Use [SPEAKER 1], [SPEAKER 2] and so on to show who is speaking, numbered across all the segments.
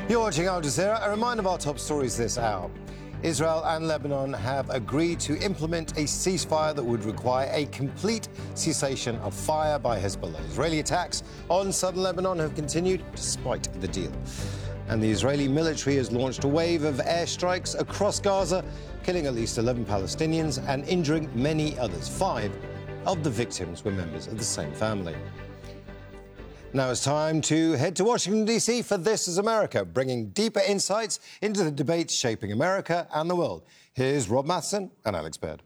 [SPEAKER 1] You're watching Al Jazeera. A reminder of our top stories this hour. Israel and Lebanon have agreed to implement a ceasefire that would require a complete cessation of fire by Hezbollah. Israeli attacks on southern Lebanon have continued despite the deal. And the Israeli military has launched a wave of airstrikes across Gaza, killing at least 11 Palestinians and injuring many others. 5 of the victims were members of the same family. Now it's time to head to Washington, D.C. for This Is America, bringing deeper insights into the debates shaping America and the world. Here's Rob Matheson and Alex Baird.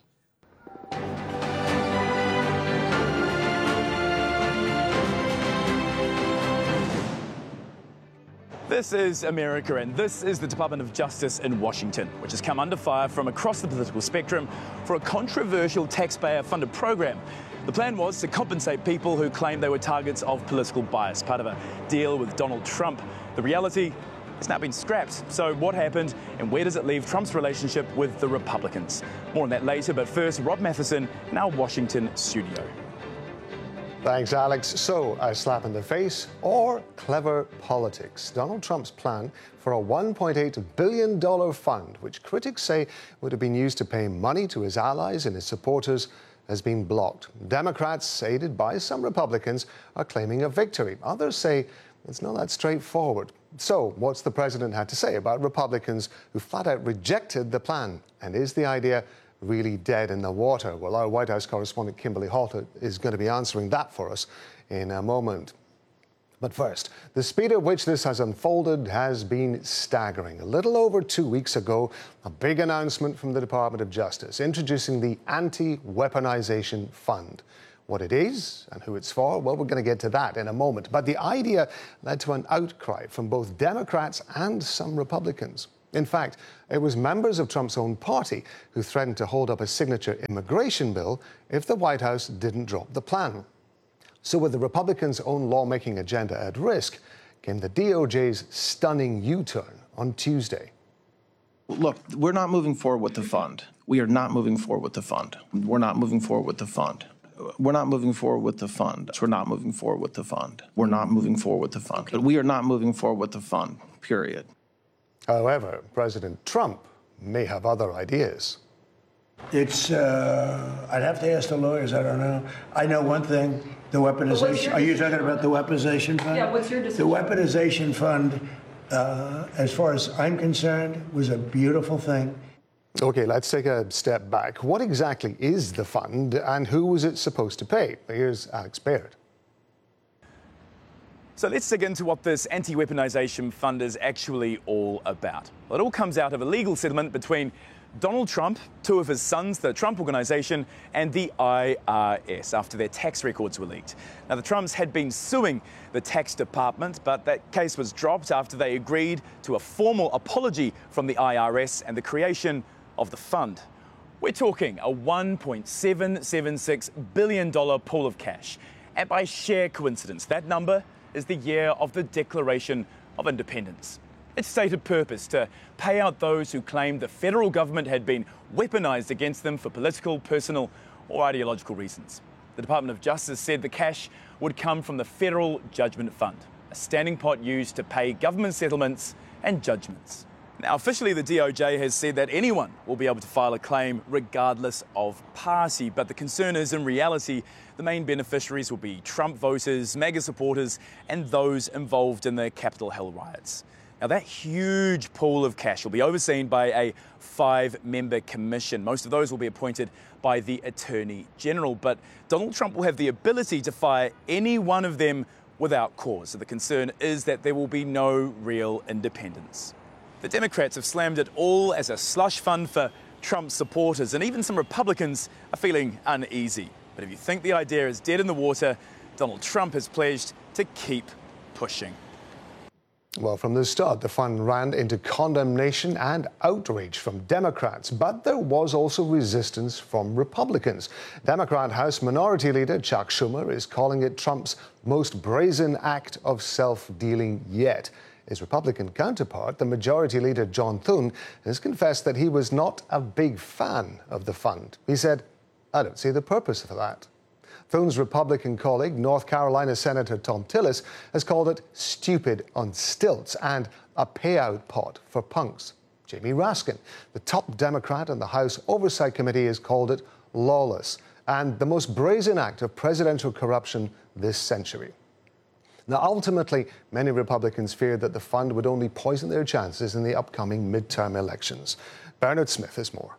[SPEAKER 2] This is America, and this is the Department of Justice in Washington, which has come under fire from across the political spectrum for a controversial taxpayer-funded program. The plan was to compensate people who claimed they were targets of political bias, part of a deal with Donald Trump. The reality has now been scrapped. So what happened, and where does it leave Trump's relationship with the Republicans? More on that later, but first, Rob Matheson in our Washington studio.
[SPEAKER 3] Thanks, Alex. So, a slap in the face or clever politics? Donald Trump's plan for a $1.8 billion fund, which critics say would have been used to pay money to his allies and his supporters, has been blocked. Democrats, aided by some Republicans, are claiming a victory. Others say it's not that straightforward. So, what's the president had to say about Republicans who flat out rejected the plan? And is the idea really dead in the water? Well, our White House correspondent Kimberly Halter is going to be answering that for us in a moment. But first, the speed at which this has unfolded has been staggering. A little over 2 weeks ago, a big announcement from the Department of Justice introducing the Anti-Weaponization Fund. What it is and who it's for, well, we're going to get to that in a moment. But the idea led to an outcry from both Democrats and some Republicans. In fact, it was members of Trump's own party who threatened to hold up a signature immigration bill if the White House didn't drop the plan. So with the Republicans' own lawmaking agenda at risk, came the DOJ's stunning U-turn on Tuesday.
[SPEAKER 4] Look, we're not moving forward with the fund. We are not moving forward with the fund. We're not moving forward with the fund. We're not moving forward with the fund. We're not moving forward with the fund. We're not moving forward with the fund. But we are not moving forward with the fund, period.
[SPEAKER 3] However, President Trump may have other ideas.
[SPEAKER 5] It's, I'd have to ask the lawyers, I don't know. I know one thing, the weaponization. Are you talking about the weaponization fund?
[SPEAKER 6] Yeah, what's your decision?
[SPEAKER 5] The weaponization fund, as far as I'm concerned, was a beautiful thing.
[SPEAKER 3] Okay, let's take a step back. What exactly is the fund and who was it supposed to pay? Here's Alex Baird.
[SPEAKER 2] So let's dig into what this anti-weaponization fund is actually all about. Well, it all comes out of a legal settlement between Donald Trump, 2 of his sons, the Trump Organization, and the IRS after their tax records were leaked. Now, the Trumps had been suing the tax department, but that case was dropped after they agreed to a formal apology from the IRS and the creation of the fund. We're talking a $1.776 billion pool of cash. And by sheer coincidence, that number is the year of the Declaration of Independence. Its stated purpose to pay out those who claimed the federal government had been weaponized against them for political, personal or ideological reasons. The Department of Justice said the cash would come from the Federal Judgment Fund, a standing pot used to pay government settlements and judgments. Now, officially, the DOJ has said that anyone will be able to file a claim regardless of party. But the concern is, in reality, the main beneficiaries will be Trump voters, MAGA supporters, and those involved in the Capitol Hill riots. Now, that huge pool of cash will be overseen by a 5-member commission. Most of those will be appointed by the Attorney General. But Donald Trump will have the ability to fire any one of them without cause. So the concern is that there will be no real independence. The Democrats have slammed it all as a slush fund for Trump supporters, and even some Republicans are feeling uneasy. But if you think the idea is dead in the water, Donald Trump has pledged to keep pushing.
[SPEAKER 3] Well, from the start, the fund ran into condemnation and outrage from Democrats, but there was also resistance from Republicans. Democrat House Minority Leader Chuck Schumer is calling it Trump's most brazen act of self-dealing yet. His Republican counterpart, the Majority Leader John Thune, has confessed that he was not a big fan of the fund. He said, "I don't see the purpose for that." Thune's Republican colleague, North Carolina Senator Thom Tillis, has called it stupid on stilts and a payout pot for punks. Jamie Raskin, the top Democrat in the House Oversight Committee, has called it lawless and the most brazen act of presidential corruption this century. Now, ultimately, many Republicans feared that the fund would only poison their chances in the upcoming midterm elections. Bernard Smith has more.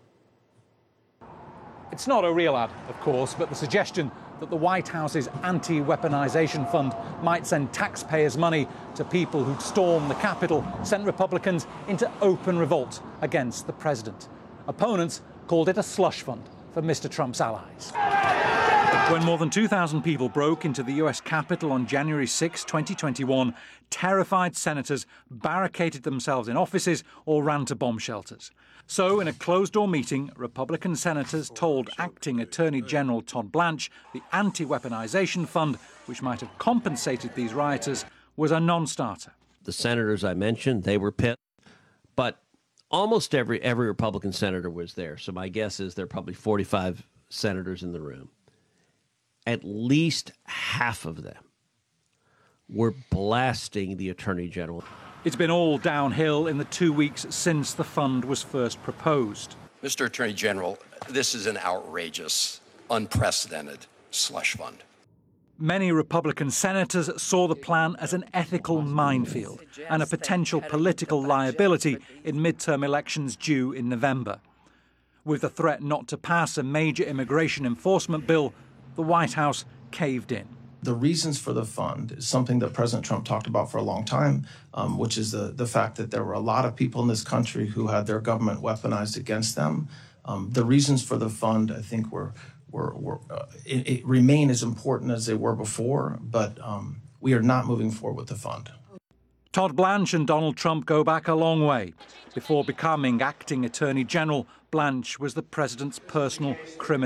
[SPEAKER 6] It's not a real ad, of course, but the suggestion that the White House's anti-weaponization fund might send taxpayers' money to people who'd stormed the Capitol sent Republicans into open revolt against the president. Opponents called it a slush fund for Mr. Trump's allies. When more than 2,000 people broke into the US Capitol on January 6, 2021, terrified senators barricaded themselves in offices or ran to bomb shelters. So, in a closed-door meeting, Republican senators told Acting Attorney General Todd Blanche the anti-weaponization fund, which might have compensated these rioters, was a non-starter.
[SPEAKER 7] The senators I mentioned, they were pissed, but almost every Republican senator was there. So my guess is there are probably 45 senators in the room. At least half of them were blasting the Attorney General.
[SPEAKER 6] It's been all downhill in the 2 weeks since the fund was first proposed.
[SPEAKER 8] Mr. Attorney General, this is an outrageous, unprecedented slush fund.
[SPEAKER 6] Many Republican senators saw the plan as an ethical minefield and a potential political liability in midterm elections due in November. With the threat not to pass a major immigration enforcement bill, the White House caved in.
[SPEAKER 4] The reasons for the fund is something that President Trump talked about for a long time, which is the fact that there were a lot of people in this country who had their government weaponized against them. The reasons for the fund, I think, it remain as important as they were before, but we are not moving forward with the fund.
[SPEAKER 6] Todd Blanche and Donald Trump go back a long way. Before becoming acting Attorney General, Blanche was the president's personal criminal